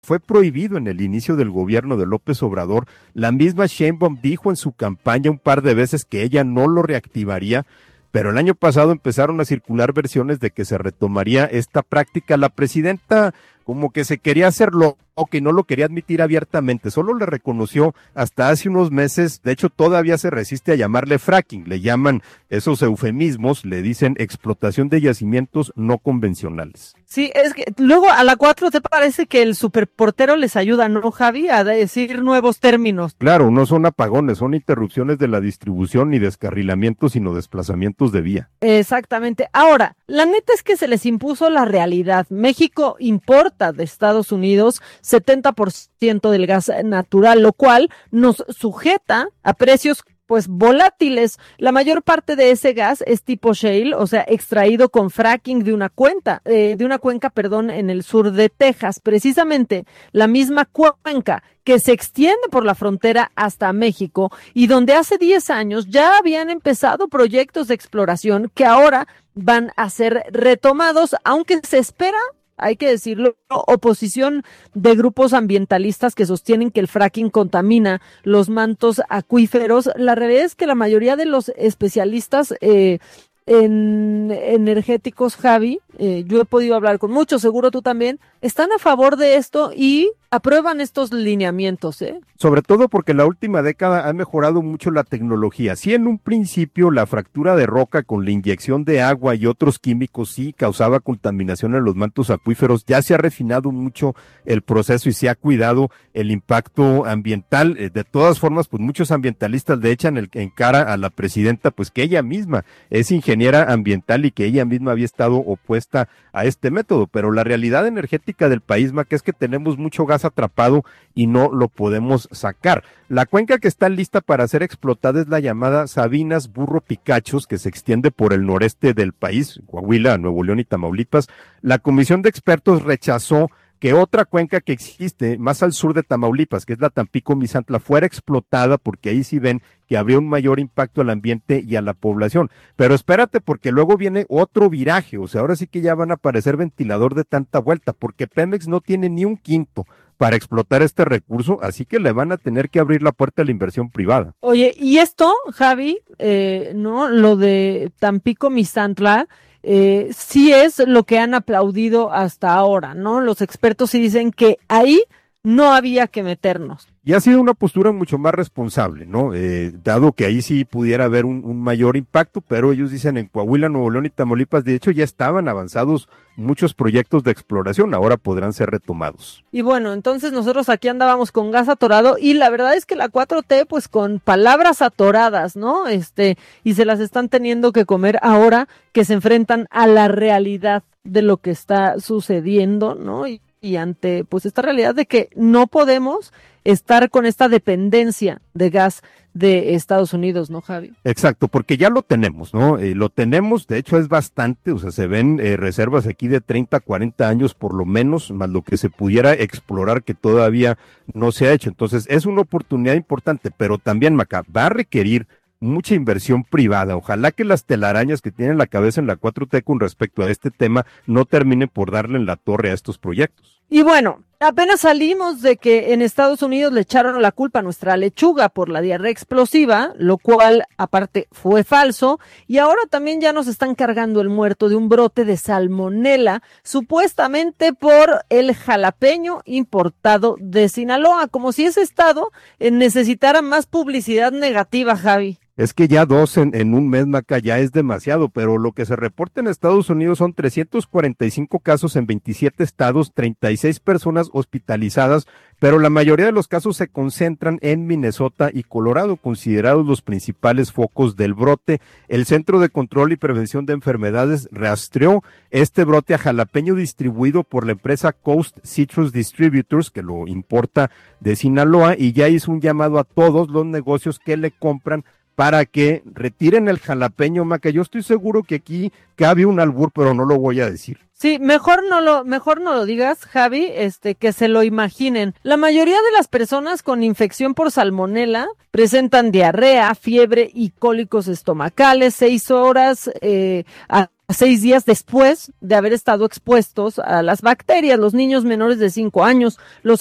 fue prohibido en el inicio del gobierno de López Obrador. La misma Sheinbaum dijo en su campaña un par de veces que ella no lo reactivaría, pero el año pasado empezaron a circular versiones de que se retomaría esta práctica. La presidenta como que se quería hacerlo o que no lo quería admitir abiertamente, solo le reconoció hasta hace unos meses, de hecho todavía se resiste a llamarle fracking, le llaman esos eufemismos, le dicen explotación de yacimientos no convencionales. Sí, es que luego a la 4 te parece que el superportero les ayuda, ¿no, Javi? A decir nuevos términos. Claro, no son apagones, son interrupciones de la distribución ni descarrilamientos, sino desplazamientos de vía. Exactamente. Ahora, la neta es que se les impuso la realidad. México importa de Estados Unidos 70% del gas natural, lo cual nos sujeta a precios pues volátiles. La mayor parte de ese gas es tipo shale, o sea, extraído con fracking de una cuenca, en el sur de Texas, precisamente la misma cuenca que se extiende por la frontera hasta México y donde hace 10 años ya habían empezado proyectos de exploración que ahora van a ser retomados, aunque se espera, hay que decirlo, oposición de grupos ambientalistas que sostienen que el fracking contamina los mantos acuíferos. La realidad es que la mayoría de los especialistas en energéticos, Javi, yo he podido hablar con muchos, seguro tú también, están a favor de esto y aprueban estos lineamientos, Sobre todo porque la última década ha mejorado mucho la tecnología. Sí, en un principio la fractura de roca con la inyección de agua y otros químicos sí causaba contaminación en los mantos acuíferos. Ya se ha refinado mucho el proceso y se ha cuidado el impacto ambiental. De todas formas, pues muchos ambientalistas le echan en cara a la presidenta, pues que ella misma es ingeniera ambiental y que ella misma había estado opuesta a este método. Pero la realidad energética del país, Maca, es que tenemos mucho gas atrapado y no lo podemos sacar. La cuenca que está lista para ser explotada es la llamada Sabinas Burro Picachos, que se extiende por el noreste del país, Coahuila, Nuevo León y Tamaulipas. La comisión de expertos rechazó que otra cuenca que existe más al sur de Tamaulipas, que es la Tampico-Misantla, fuera explotada, porque ahí sí ven que habría un mayor impacto al ambiente y a la población. Pero espérate, porque luego viene otro viraje, o sea, ahora sí que ya van a aparecer ventilador de tanta vuelta, porque Pemex no tiene ni un quinto para explotar este recurso, así que le van a tener que abrir la puerta a la inversión privada. Oye, y esto, Javi, ¿no? Lo de Tampico-Misantla, sí es lo que han aplaudido hasta ahora, ¿no? Los expertos sí dicen que ahí no había que meternos. Y ha sido una postura mucho más responsable, ¿no? Dado que ahí sí pudiera haber un mayor impacto, pero ellos dicen en Coahuila, Nuevo León y Tamaulipas, de hecho ya estaban avanzados muchos proyectos de exploración, ahora podrán ser retomados. Y bueno, entonces nosotros aquí andábamos con gas atorado y la verdad es que la 4T pues con palabras atoradas, ¿no? Y se las están teniendo que comer ahora que se enfrentan a la realidad de lo que está sucediendo, ¿no? Y ante pues esta realidad de que no podemos estar con esta dependencia de gas de Estados Unidos, ¿no, Javi? Exacto, porque ya lo tenemos, ¿no? Lo tenemos, de hecho es bastante, o sea, se ven reservas aquí de 30, 40 años por lo menos, más lo que se pudiera explorar que todavía no se ha hecho. Entonces, es una oportunidad importante, pero también, Maca, va a requerir mucha inversión privada. Ojalá que las telarañas que tienen la cabeza en la 4T con respecto a este tema no terminen por darle en la torre a estos proyectos. Y bueno, apenas salimos de que en Estados Unidos le echaron la culpa a nuestra lechuga por la diarrea explosiva, lo cual aparte fue falso, y ahora también ya nos están cargando el muerto de un brote de salmonela, supuestamente por el jalapeño importado de Sinaloa, como si ese estado necesitara más publicidad negativa, Javi. Es que ya 2 en un mes, Maca, ya es demasiado, pero lo que se reporta en Estados Unidos son 345 casos en 27 estados, 36 personas hospitalizadas, pero la mayoría de los casos se concentran en Minnesota y Colorado, considerados los principales focos del brote. El Centro de Control y Prevención de Enfermedades rastreó este brote a jalapeño distribuido por la empresa Coast Citrus Distributors, que lo importa de Sinaloa, y ya hizo un llamado a todos los negocios que le compran para que retiren el jalapeño, Maca. Yo estoy seguro que aquí cabe un albur, pero no lo voy a decir. Sí, mejor no lo digas, Javi, que se lo imaginen. La mayoría de las personas con infección por salmonela presentan diarrea, fiebre y cólicos estomacales, 6 horas 6 días después de haber estado expuestos a las bacterias. Los niños menores de 5 años, los